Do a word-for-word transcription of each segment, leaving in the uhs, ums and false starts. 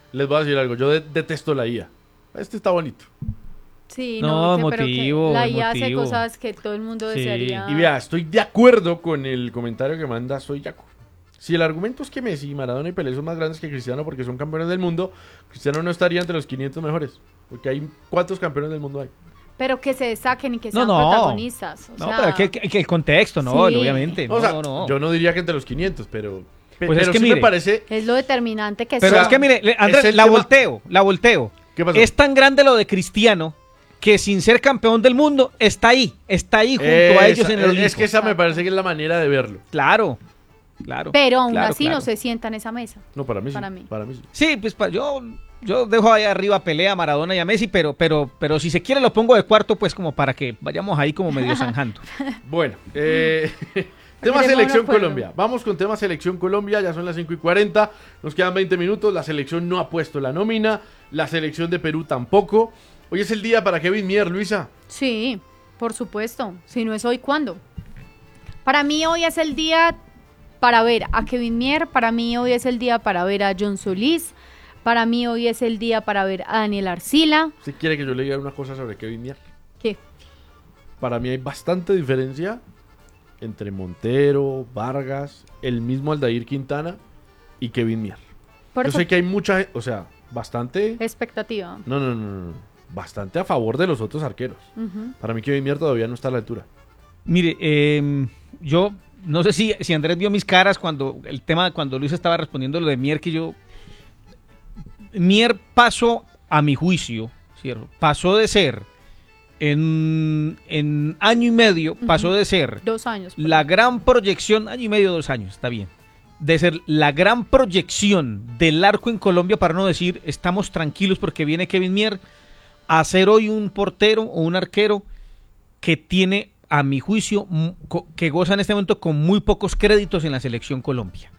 les voy a decir algo, yo de- detesto la I A. Este está bonito. Sí, No, no, que- pero que emotivo, la I A hace emotivo. cosas que todo el mundo Sí. desearía. Y vea, estoy de acuerdo con el comentario que manda Soy Yaco. Si el argumento es que Messi, Maradona y Pelé son más grandes que Cristiano porque son campeones del mundo, Cristiano no estaría entre los quinientos mejores. Porque hay ¿cuántos campeones del mundo hay? Pero que se destaquen y que No, sean no. protagonistas. O No, sea, pero que, que- que el contexto, no, Sí. obviamente. No, o sea, no, no. yo no diría que entre los quinientos, pero, pe- Pues es pero que sí mire, me parece... es lo determinante que Pero son. es que mire, le- Andrés, es el la tema- volteo, la volteo. ¿Qué pasó? Es tan grande lo de Cristiano que sin ser campeón del mundo está ahí, está ahí junto a Esa- ellos en el es, Olimpo. es que esa me parece que es la manera de verlo. Claro, claro. Pero aún claro, así claro. no se sienta en esa mesa. No, para mí sí. Para mí. Para mí sí. Sí, pues pa- yo, yo dejo ahí arriba a Pelé, a Maradona y a Messi, pero, pero, pero si se quiere lo pongo de cuarto, pues como para que vayamos ahí como medio zanjando. Bueno, eh, tema Tenemos Selección un acuerdo. Colombia. Vamos con tema Selección Colombia, ya son las cinco y cuarenta, nos quedan veinte minutos, la selección no ha puesto la nómina, la selección de Perú tampoco. Hoy es el día para Kevin Mier, Luisa. Sí, por supuesto. Si no es hoy, ¿cuándo? Para mí hoy es el día para ver a Kevin Mier, para mí hoy es el día para ver a John Solís, para mí hoy es el día para ver a Daniel Arcila. ¿Usted quiere que yo le diga una cosa sobre Kevin Mier? ¿Qué? Para mí hay bastante diferencia entre Montero, Vargas, el mismo Aldair Quintana y Kevin Mier. Por Yo eso, sé que hay mucha, o sea, bastante... expectativa. No, no, no, no, no, bastante a favor de los otros arqueros. Ujú. Para mí Kevin Mier todavía no está a la altura. Mire, eh, yo no sé si, si Andrés vio mis caras cuando el tema, cuando Luis estaba respondiendo lo de Mier, que yo... Mier pasó, a mi juicio, ¿cierto? Pasó de ser, en, en año y medio, pasó de ser Dos años. por la ahí. gran proyección, año y medio, dos años, está bien, de ser la gran proyección del arco en Colombia, para no decir estamos tranquilos porque viene Kevin Mier, a ser hoy un portero o un arquero que tiene, a mi juicio, mu- co- que goza en este momento con muy pocos créditos en la selección Colombia.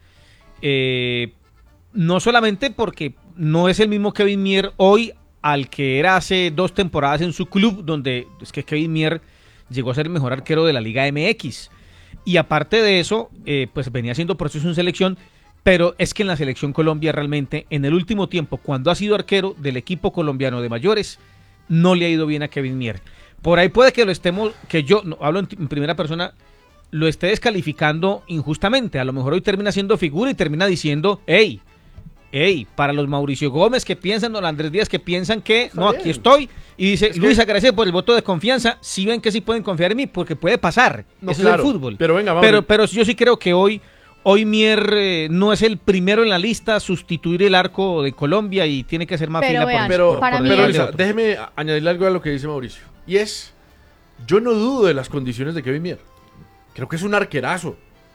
Eh, no solamente porque no es el mismo Kevin Mier hoy al que era hace dos temporadas en su club, donde es que Kevin Mier llegó a ser el mejor arquero de la Liga M X. Y aparte de eso, eh, pues venía haciendo proceso en selección, pero es que en la selección Colombia realmente, en el último tiempo, cuando ha sido arquero del equipo colombiano de mayores, no le ha ido bien a Kevin Mier. Por ahí puede que lo estemos, que yo, no, hablo en, en primera persona, lo esté descalificando injustamente. A lo mejor hoy termina siendo figura y termina diciendo, hey, hey, para los Mauricio Gómez que piensan, los Andrés Díaz que piensan que, Está no, bien. aquí estoy. Y dice, Es que- Luis, agradece por el voto de confianza. Si ven que sí pueden confiar en mí, porque puede pasar. No, Eso claro, es el fútbol. pero venga, vamos. Pero, pero yo sí creo que hoy, hoy Mier eh, no es el primero en la lista a sustituir el arco de Colombia y tiene que ser más Pero fila vean, por, Pero, por- para por mí pero delante de Luisa, otros. déjeme a- añadirle algo a lo que dice Mauricio. Y es, yo no dudo de las condiciones de Kevin Mier. Creo que es un arquerazo.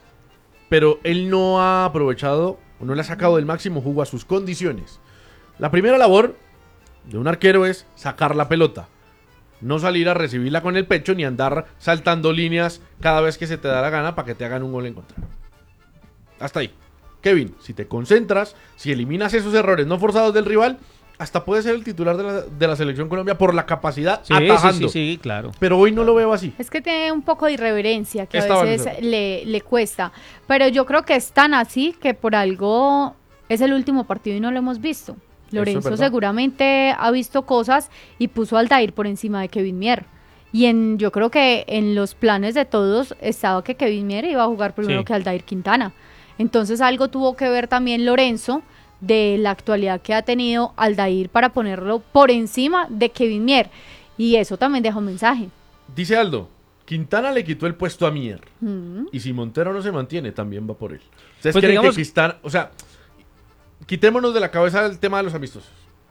Pero él no ha aprovechado o no le ha sacado el máximo jugo a sus condiciones. La primera labor de un arquero es sacar la pelota. No salir a recibirla con el pecho ni andar saltando líneas cada vez que se te da la gana para que te hagan un gol en contra. Hasta ahí. Kevin, si te concentras, si eliminas esos errores no forzados del rival, hasta puede ser el titular de la, de la Selección Colombia por la capacidad Sí, sí, atajando. sí, sí, claro. Pero hoy no lo veo así. Es que tiene un poco de irreverencia que Estaba a veces pensando. le, le cuesta. Pero yo creo que es tan así que por algo es el último partido y no lo hemos visto. es Lorenzo verdad. seguramente ha visto cosas y puso a Aldair por encima de Kevin Mier. Y en, yo creo que en los planes de todos estaba que Kevin Mier iba a jugar primero Sí. que Aldair Quintana. Entonces algo tuvo que ver también Lorenzo de la actualidad que ha tenido Aldair para ponerlo por encima de Kevin Mier. Y eso también deja un mensaje. Dice Aldo, Quintana le quitó el puesto a Mier. Mm. Y si Montero no se mantiene, también va por él. ¿Ustedes Pues quieren digamos- que Quintana... O sea, quitémonos de la cabeza el tema de los amistosos.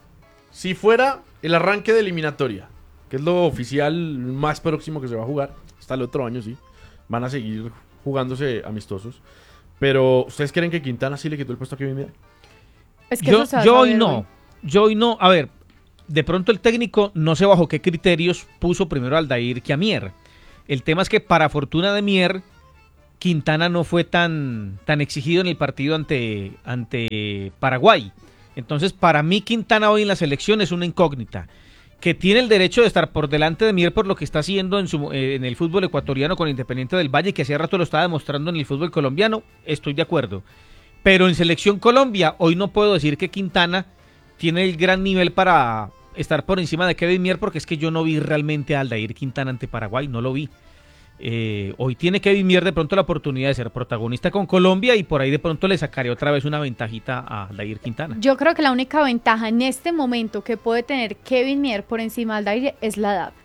Si fuera el arranque de eliminatoria, que es lo oficial más próximo que se va a jugar, hasta el otro año, sí, van a seguir jugándose amistosos. Pero, ¿ustedes creen que Quintana sí le quitó el puesto a Kevin Mier? Es que Yo, eso se va a yo hoy saber no, yo hoy no, a ver, de pronto el técnico no sé bajo qué criterios puso primero a Aldair que a Mier. El tema es que para fortuna de Mier, Quintana no fue tan, tan exigido en el partido ante, ante Paraguay. Entonces, para mí Quintana hoy en la selección es una incógnita, que tiene el derecho de estar por delante de Mier por lo que está haciendo en, su, eh, en el fútbol ecuatoriano con Independiente del Valle, que hacía rato lo estaba demostrando en el fútbol colombiano, estoy de acuerdo. Pero en Selección Colombia, hoy no puedo decir que Quintana tiene el gran nivel para estar por encima de Kevin Mier, porque es que yo no vi realmente a Aldair Quintana ante Paraguay, no lo vi. Eh, hoy tiene Kevin Mier de pronto la oportunidad de ser protagonista con Colombia y por ahí de pronto le sacaré otra vez una ventajita a Aldair Quintana. Yo creo que la única ventaja en este momento que puede tener Kevin Mier por encima de Aldair es la edad.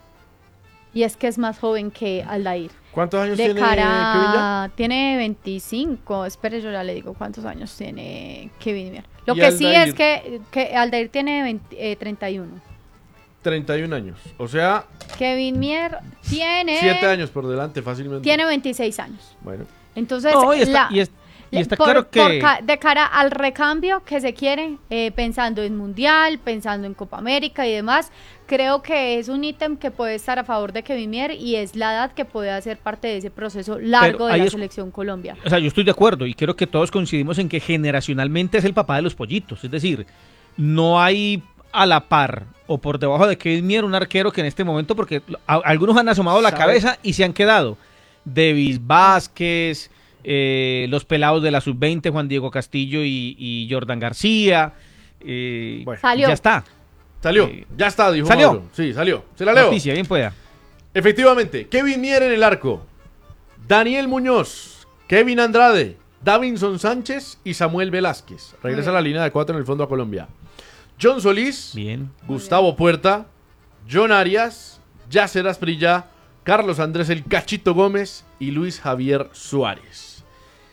Y es que es más joven que Aldair. ¿Cuántos años De tiene Kevin ya? cara, tiene veinticinco, espere, yo ya le digo cuántos años tiene Kevin Mier. Lo ¿Y que sí Aldair? es que, que Aldair tiene veinte, eh, treinta y uno. treinta y un años. O sea, Kevin Mier tiene... siete años por delante fácilmente. Tiene veintiséis años. Bueno. Entonces, No, y está, la- y es- y está por- claro que... por ca- de cara al recambio que se quiere, eh, pensando en Mundial, pensando en Copa América y demás, creo que es un ítem que puede estar a favor de Kevin Mier y es la edad que puede hacer parte de ese proceso largo Pero de ahí la es- selección Colombia. O sea, yo estoy de acuerdo y creo que todos coincidimos en que generacionalmente es el papá de los pollitos. Es decir, no hay a la par o por debajo de Kevin Mier un arquero que en este momento, porque a- algunos han asomado la ¿Sabe? cabeza y se han quedado. Davis Vázquez, eh, los pelados de la sub veinte, Juan Diego Castillo y, y Jordan García. eh, Bueno. Salió. Ya está. Salió. Eh, Ya está, dijo ¿salió? Mauro. Sí, salió. Se la leo. Noticia, bien pueda. Efectivamente, Kevin Mier en el arco, Daniel Muñoz, Kevin Andrade, Davinson Sánchez y Samuel Velázquez. Regresa a la línea de cuatro en el fondo a Colombia. John Solís, Bien. Gustavo Puerta, John Arias, Yasser Asprilla, Carlos Andrés El Cachito Gómez y Luis Javier Suárez.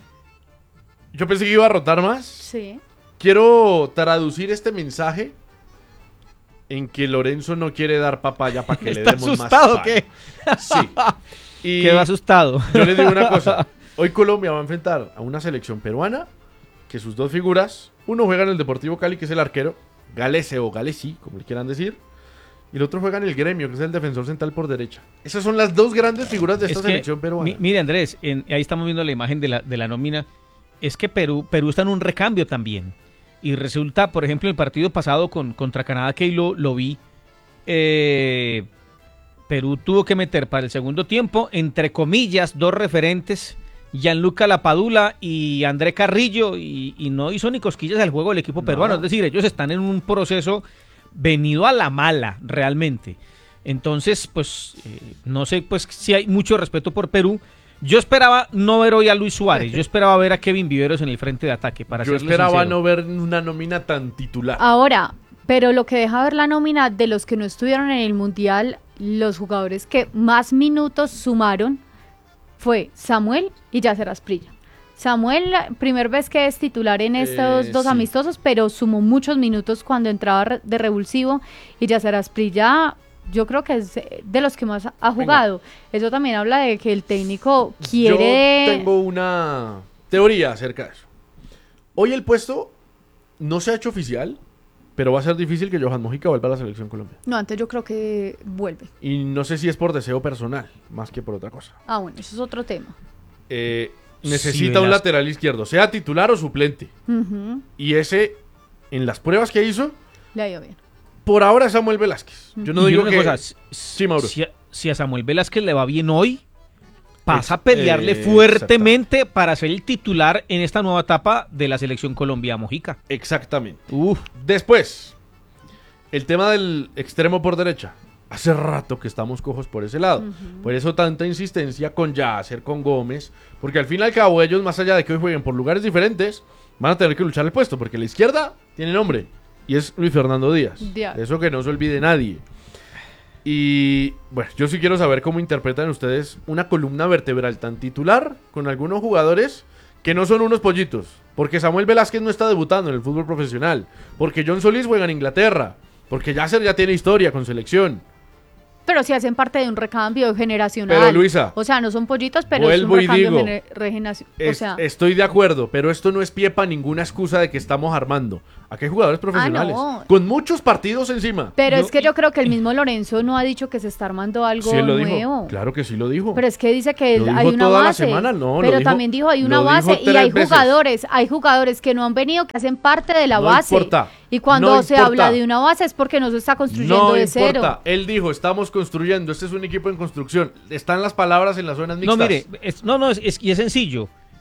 Yo pensé que iba a rotar más. Sí. Quiero traducir este mensaje en que Lorenzo no quiere dar papaya para que le ¿Está demos más asustado o paya. qué? Sí. Y Quedó asustado. yo les digo una cosa. Hoy Colombia va a enfrentar a una selección peruana que sus dos figuras, uno juega en el Deportivo Cali, que es el arquero, Galese o Galesi, como le quieran decir, y el otro juega en el Gremio, que es el defensor central por derecha. Esas son las dos grandes figuras de esta Es que, selección peruana. mi- mire Andrés, en- ahí estamos viendo la imagen de la, de la nómina. Es que Perú, Perú está en un recambio también. Y resulta, por ejemplo, el partido pasado con, contra Canadá, que ahí lo, lo vi, eh, Perú tuvo que meter para el segundo tiempo, entre comillas, dos referentes, Gianluca Lapadula y André Carrillo, y, y no hizo ni cosquillas al juego del equipo No. peruano. Es decir, ellos están en un proceso venido a la mala, realmente. Entonces, pues, eh, no sé, pues, si hay mucho respeto por Perú. Yo esperaba no ver hoy a Luis Suárez, yo esperaba ver a Kevin Viveros en el frente de ataque, para Yo serle esperaba sincero. no ver una nómina tan titular. Ahora, pero lo que deja ver la nómina de los que no estuvieron en el Mundial, los jugadores que más minutos sumaron fue Samuel y Yasser Asprilla. Samuel, primera vez que es titular en estos Eh, dos sí. amistosos, pero sumó muchos minutos cuando entraba re- de revulsivo, y Yasser Asprilla yo creo que es de los que más ha jugado. Eso también habla de que el técnico quiere... Yo tengo una teoría acerca de eso. Hoy el puesto no se ha hecho oficial, pero va a ser difícil que Johan Mojica vuelva a la selección Colombia. No, antes yo creo que vuelve. Y no sé si es por deseo personal, más que por otra cosa. Ah, bueno, eso es otro tema. Eh, Sí, necesita un Velasco. lateral izquierdo, sea titular o suplente. Ujú, Y ese, en las pruebas que hizo, le ha ido bien. por ahora es Samuel Velázquez. Yo no Y digo una que... cosa, si- Sí, Mauro. Si a, si a Samuel Velázquez le va bien hoy, pasa a Ex- pelearle eh, fuertemente para ser el titular en esta nueva etapa de la selección Colombia Mojica. Exactamente. Uf, Después, el tema del extremo por derecha. Hace rato que estamos cojos por ese lado. Por eso tanta insistencia con Yasser, con Gómez. Porque al fin y al cabo ellos, más allá de que hoy jueguen por lugares diferentes, van a tener que luchar el puesto. Porque la izquierda tiene nombre. Y es Luis Fernando Díaz. Díaz. Eso que no se olvide nadie. Y bueno, yo sí quiero saber cómo interpretan ustedes una columna vertebral tan titular con algunos jugadores que no son unos pollitos. Porque Samuel Velázquez no está debutando en el fútbol profesional. Porque John Solís juega en Inglaterra. Porque Yasser ya tiene historia con selección. Pero sí hacen parte de un recambio generacional. Pero, Luisa, o sea, no son pollitos, pero vuelvo y es un recambio digo, gene- regeneración. O Es- sea, estoy de acuerdo, pero esto no es pie para ninguna excusa de que estamos armando. Aquí hay jugadores profesionales. no. Con muchos partidos encima. pero yo- es que yo creo que el mismo Lorenzo no ha dicho que se está armando algo Sí, él lo nuevo. dijo. Claro que sí lo dijo. Pero es que dice que Lo dijo hay una toda la base. semana, no, lo pero dijo- también dijo hay una lo base dijo y hay tres veces. jugadores, hay jugadores que no han venido, que hacen parte de la No base. importa, Y cuando no se importa. habla de una base es porque no se está construyendo No de importa. cero. Él dijo, estamos construyendo. Este es un equipo en construcción. Están las palabras en las zonas mixtas. no, mire, es- no, no, es, es- y es sencillo.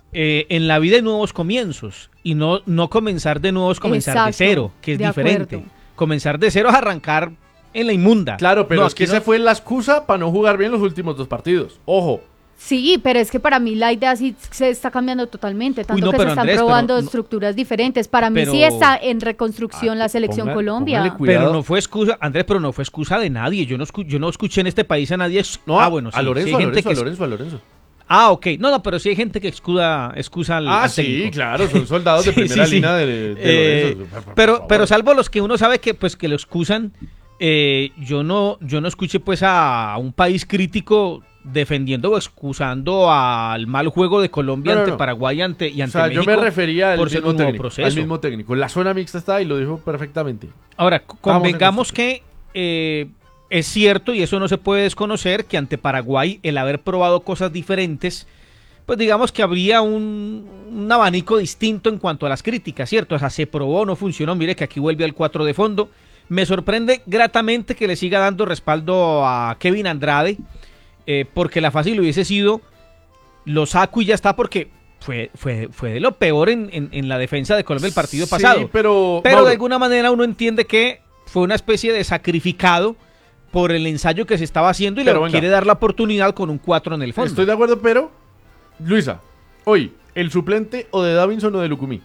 eh, en la vida hay nuevos comienzos y no, no comenzar de nuevo es comenzar Exacto, de cero, que es de diferente. acuerdo. Comenzar de cero es arrancar en la inmunda. Claro, pero No, es que aquí esa no- fue la excusa para no jugar bien los últimos dos partidos. Ojo. Sí, pero es que para mí la idea sí se está cambiando totalmente, tanto no, que pero se están Andrés, pero probando no- estructuras diferentes. Para mí pero- sí está en reconstrucción Ah, la selección ponga- Colombia. póngale cuidado. Pero no fue excusa, Andrés, pero no fue excusa de nadie. Yo no, escu- yo no escuché en este país a nadie. ex- No, ah, bueno, sí, a Lorenzo, sí hay a gente Lorenzo, que a es- Lorenzo, a Lorenzo. Ah, ok. No, no, pero sí hay gente que excusa, excusa al, Ah, al sí, técnico. claro, son soldados de Sí, primera sí, sí. línea de, de Eh, Lorenzo. Por- por pero, favor. pero salvo los que uno sabe que pues que lo excusan, eh, yo no, yo no escuché pues a un país crítico defendiendo o excusando al mal juego de Colombia No, no, ante no. Paraguay ante, y O ante sea, México. yo me refería al por ser mismo, un nuevo técnico, proceso. al mismo técnico. La zona mixta está y lo dijo perfectamente. Ahora, c- Vamos convengamos en que eh, es cierto, y eso no se puede desconocer, que ante Paraguay el haber probado cosas diferentes, pues digamos que habría un, un abanico distinto en cuanto a las críticas, ¿cierto? O sea, se probó, no funcionó, mire que aquí vuelve al cuatro de fondo. Me sorprende gratamente que le siga dando respaldo a Kevin Andrade, eh, porque la fácil hubiese sido, lo saco y ya está, porque fue, fue, fue de lo peor en, en, en la defensa de Colombia el partido Sí, pasado. pero, Pero Mauro, de alguna manera uno entiende que fue una especie de sacrificado por el ensayo que se estaba haciendo y Pero le venga. quiere dar la oportunidad con un cuatro en el fondo. estoy de acuerdo, pero Luisa, hoy, ¿el suplente o de Davinson o de Lucumí?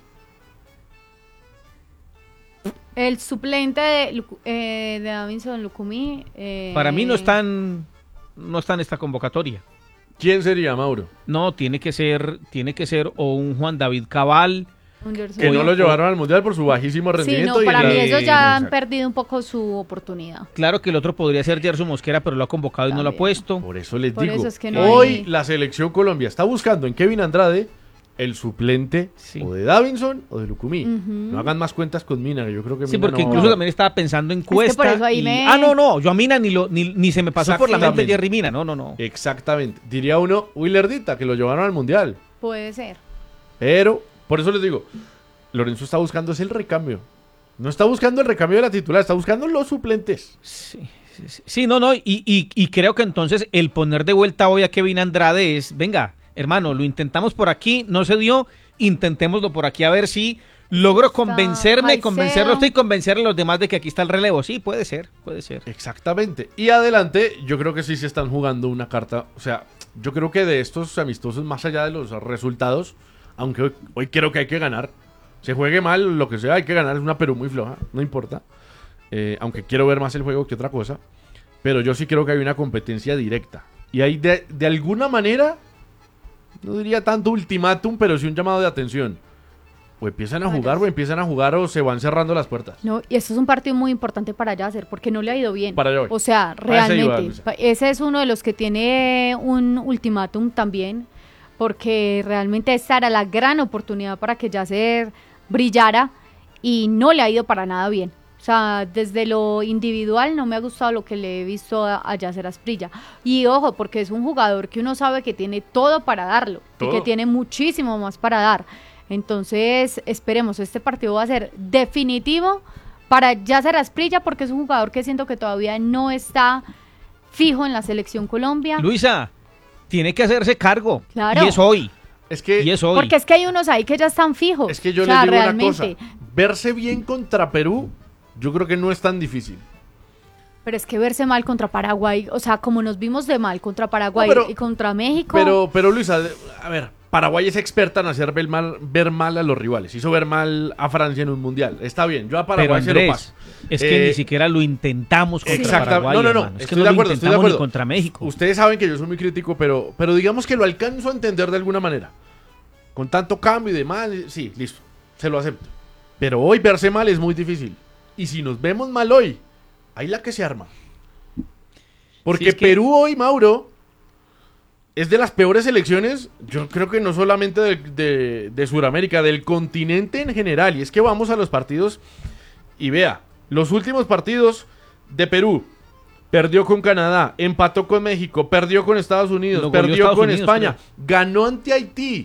El suplente de, Lucu- eh, de Davinson Lucumí. eh, Para mí no están no está en esta convocatoria. ¿Quién sería, Mauro? No, tiene que ser tiene que ser o un Juan David Cabal. Anderson. Que no Oye, lo o- llevaron al Mundial por su bajísimo Sí, rendimiento. no, y para la- mí ellos ya han Exacto. perdido un poco su oportunidad. Claro que el otro podría ser Gerson Mosquera, pero lo ha convocado y no lo ha También. puesto. Por eso les Por digo, eso es que no hoy hay- la selección Colombia está buscando en Kevin Andrade el suplente Sí. o de Davinson o de Lucumí. Ujú. No hagan más cuentas con Mina, que yo creo que Sí, Mina porque no- incluso también estaba pensando en Cuesta. por eso ahí y- me- Ah, no, no, yo a Mina ni, lo, ni, ni se me pasó por la mente Exactamente. Jerry Mina. No, no, no. Exactamente. Diría uno, Willerdita, que lo llevaron al Mundial. Puede ser. Pero, por eso les digo, Lorenzo está buscando es el recambio. No está buscando el recambio de la titular, está buscando los suplentes. Sí, sí, sí. Sí, no, no, y, y- y creo que entonces el poner de vuelta hoy a Kevin Andrade es, venga, hermano, lo intentamos por aquí, no se dio, intentémoslo por aquí a ver si logro convencerme, Caicedo. convencerlo a usted y convencer a los demás de que aquí está el relevo. Sí, puede ser, puede ser. Exactamente. Y adelante, yo creo que sí se están jugando una carta. O sea, yo creo que de estos amistosos, más allá de los resultados, aunque hoy, hoy creo que hay que ganar. Se juegue mal, lo que sea, hay que ganar. Es una Perú muy floja, no importa. Eh, aunque quiero ver más el juego que otra cosa. Pero yo sí creo que hay una competencia directa. Y hay de, de alguna manera, no diría tanto ultimátum, pero sí un llamado de atención. O empiezan a jugar, o empiezan a jugar, o se van cerrando las puertas. No, y esto es un partido muy importante para Yasser, porque no le ha ido bien. Para allá voy. O sea, Para ese iba, realmente. Luisa. pa- ese es uno de los que tiene un ultimátum también, porque realmente esta era la gran oportunidad para que Yasser brillara y no le ha ido para nada bien. O sea, desde lo individual no me ha gustado lo que le he visto a, a Yasser Asprilla. Y ojo, porque es un jugador que uno sabe que tiene todo para darlo y Todo. que tiene muchísimo más para dar. Entonces, esperemos, este partido va a ser definitivo para Yasser Asprilla porque es un jugador que siento que todavía no está fijo en la selección Colombia. Luisa, tiene que hacerse cargo. Claro. Y es hoy. Es que, Y es hoy. Porque es que hay unos ahí que ya están fijos. es que yo O sea, les digo realmente. una cosa. Verse bien contra Perú, yo creo que no es tan difícil. Pero es que verse mal contra Paraguay, o sea, como nos vimos de mal contra Paraguay No, pero- y contra México. Pero, pero Luisa, a ver, Paraguay es experta en hacer ver mal, ver mal a los rivales. Hizo ver mal a Francia en un mundial. Está bien, yo a Pero Paraguay se lo Andrés, paso. es que Eh, ni siquiera lo intentamos contra exacta- Paraguay, no, no, no, hermano. Es que estoy no de lo acuerdo, estoy de intentamos ni acuerdo. contra México. Ustedes saben que yo soy muy crítico, pero, pero digamos que lo alcanzo a entender de alguna manera. Con tanto cambio y demás, sí, listo, se lo acepto. Pero hoy verse mal es muy difícil. Y si nos vemos mal hoy, ahí la que se arma. Porque Sí, es que- Perú hoy, Mauro, es de las peores selecciones, yo creo que no solamente de, de, de Sudamérica, del continente en general. Y es que vamos a los partidos y vea, los últimos partidos de Perú, perdió con Canadá, empató con México, perdió con Estados Unidos, Lo goleó perdió Estados con Unidos, España, ganó ante Haití,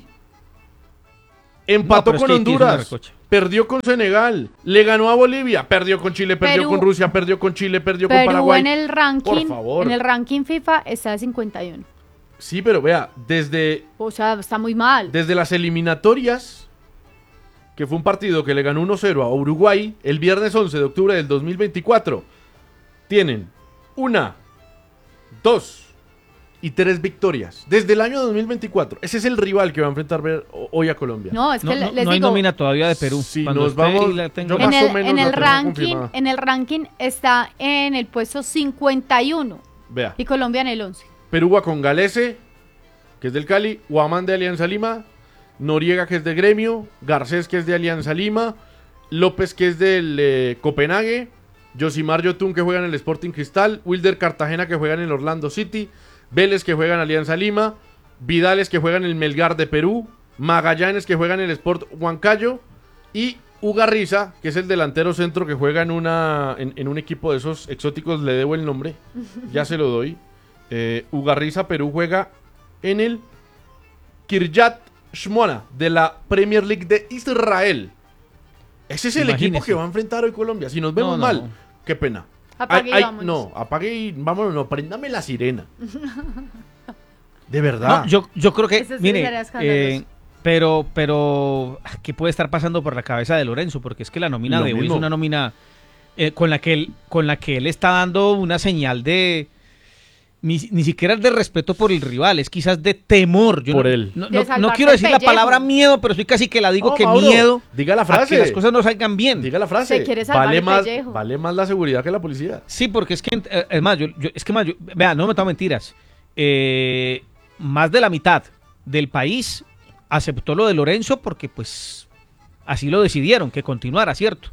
empató pero es con que Haití es una Honduras, recocha. perdió con Senegal, le ganó a Bolivia, perdió con Chile, perdió Perú- con Rusia, perdió con Chile, perdió con Perú Paraguay. en el ranking, Por favor. en el ranking FIFA está de cincuenta y uno. Sí, pero vea, desde, O sea, está muy mal. desde las eliminatorias, que fue un partido que le ganó uno cero a Uruguay el viernes once de octubre del dos mil veinticuatro, tienen una, dos y tres victorias. Desde el año dos mil veinticuatro. Ese es el rival que va a enfrentar ver- hoy a Colombia. No, es que No, le- no- les no hay digo, nómina todavía de Perú. Si Cuando nos esté vamos- y la tenga- yo en más o el, menos en la el tengo ranking, confirmada. en el ranking está en el puesto cincuenta y uno Vea, y Colombia en el once. Perú va con Galese, que es del Cali, Guamán de Alianza Lima, Noriega, que es de Gremio, Garcés, que es de Alianza Lima, López, que es del eh, Copenhague, Josimar Yotun, que juega en el Sporting Cristal, Wilder Cartagena, que juega en el Orlando City, Vélez, que juega en Alianza Lima, Vidales, que juega en el Melgar de Perú, Magallanes, que juega en el Sport Huancayo, y Ugarriza, que es el delantero centro que juega en, una, en, en un equipo de esos exóticos, le debo el nombre, ya se lo doy. Eh, Ugarriza, Perú, juega en el Kiryat Shmona de la Premier League de Israel. Ese es el equipo Imagínese. que va a enfrentar hoy Colombia. Si nos vemos No, no. mal, qué pena. Apague y Ay, ay, vámonos. no, apague y vámonos, no, préndame la sirena. De verdad. No, yo, yo creo que, Ese sí mire, sería escandaloso. eh, pero, pero, ¿qué puede estar pasando por la cabeza de Lorenzo? Porque es que la nómina Lo de hoy es mismo. una nómina eh, con la que él, con la que él está dando una señal de ni, ni siquiera es de respeto por el rival, es quizás de temor. Yo Por no, él. No, De no- no salvarse quiero el decir la pellejo. palabra miedo, pero estoy casi que la digo No, que Mauro, miedo diga la a frase. que las cosas no salgan bien. Diga la frase. Se quiere salvar vale el más, pellejo. vale más la seguridad que la policía. Sí, porque es que, eh, es más, yo, yo- es que más, yo, vea, no me tomo mentiras. Eh, más de la mitad del país aceptó lo de Lorenzo porque, pues, así lo decidieron, que continuara, ¿cierto?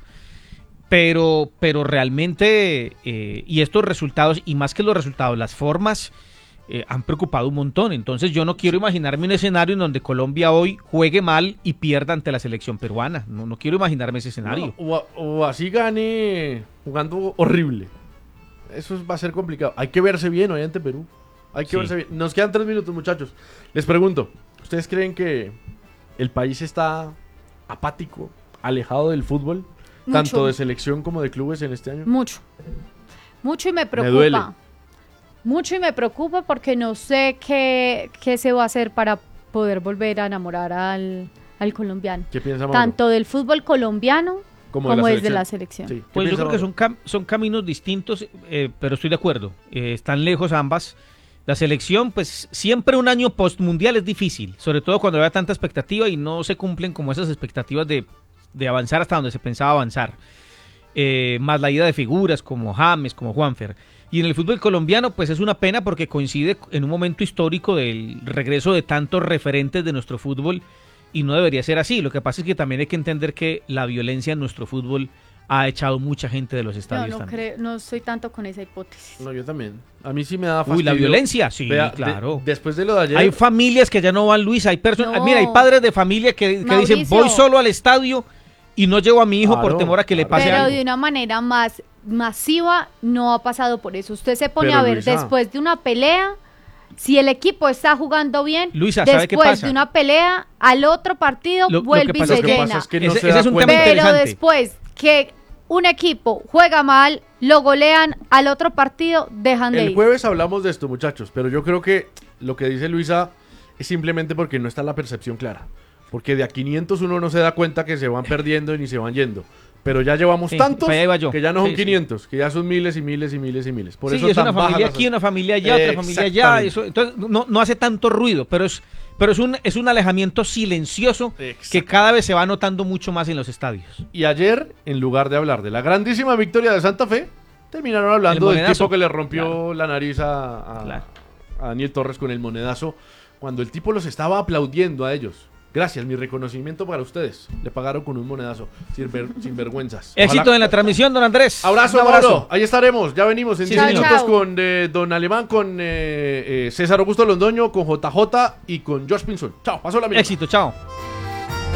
Pero, pero realmente, eh, y estos resultados, y más que los resultados, las formas, eh, han preocupado un montón. Entonces, yo no quiero imaginarme un escenario en donde Colombia hoy juegue mal y pierda ante la selección peruana. No, no quiero imaginarme ese escenario. No, o, a- o así gane jugando horrible. Eso es- va a ser complicado. Hay que verse bien hoy ante Perú. Hay que Sí. verse bien. Nos quedan tres minutos, muchachos. Les pregunto, ¿ustedes creen que el país está apático, alejado del fútbol? Mucho. Tanto de selección como de clubes en este año. Mucho. Mucho y me preocupa. duele. Mucho y me preocupa porque no sé qué, qué se va a hacer para poder volver a enamorar al, al colombiano. ¿Qué piensa Mauro? Tanto del fútbol colombiano Como como, de la es de la selección. selección. Sí. ¿Qué Pues yo piensa creo que Mauro? son, cam- son caminos distintos, eh, pero estoy de acuerdo. Eh, están lejos ambas. La selección, pues siempre un año post-mundial es difícil, sobre todo cuando hay tanta expectativa y no se cumplen como esas expectativas de, de avanzar hasta donde se pensaba avanzar. Eh, más la ida de figuras como James, como Juanfer. Y en el fútbol colombiano, pues es una pena porque coincide en un momento histórico del regreso de tantos referentes de nuestro fútbol y no debería ser así. Lo que pasa es que también hay que entender que la violencia en nuestro fútbol ha echado mucha gente de los Yo estadios no, también. creo, no estoy tanto con esa hipótesis. No, yo también. A mí sí me da fastidio. Uy, la violencia, sí, Vea, de- claro. después de lo de ayer. Hay familias que ya no van, Luis. Hay personas, No. mira, hay padres de familia que, que dicen Mauricio. voy solo al estadio y no llevo a mi hijo por Claro, temor a que le claro. pase Pero algo. de una manera más masiva no ha pasado por eso. Usted se pone Pero, a ver Luisa. después de una pelea, si el equipo está jugando bien, Luisa, ¿sabe qué después pasa? de una pelea, al otro partido Lo- lo vuelve que y pasa se Lo que llena. pasa es que no Ese- se ese da es un cuenta. tema Pero interesante. después que un equipo juega mal, lo golean, al otro partido dejan de El ir. jueves hablamos de esto, muchachos, pero yo creo que lo que dice Luisa es simplemente porque no está la percepción clara. Porque de a quinientos uno no se da cuenta que se van perdiendo ni se van yendo. Pero ya llevamos Sí, tantos para allá iba yo. que ya no son Sí, sí. quinientos, que ya son miles y miles y miles y miles. Por Sí, eso es tan una bajas familia las- aquí, una familia allá, otra familia allá. Exactamente. Eso, entonces no, no hace tanto ruido, pero es, pero es un, es un alejamiento silencioso que Exacto. cada vez se va notando mucho más en los estadios. Y ayer, en lugar de hablar de la grandísima victoria de Santa Fe, terminaron hablando El del monedazo. tipo que le rompió Claro. la nariz a, a- Claro. a Daniel Torres con el monedazo, cuando el tipo los estaba aplaudiendo a ellos. Gracias, mi reconocimiento para ustedes. Le pagaron con un monedazo, sin, ver- sin vergüenzas. Éxito Ojalá- en la transmisión, don Andrés. Abrazo, Un abrazo. Ahí estaremos. Ya venimos en Sí, diez señor. minutos Chao. con eh, Don Alemán, con eh, eh, César Augusto Londoño, con J J y con Josh Pinson. Chao, pasó la mierda. Éxito, chao.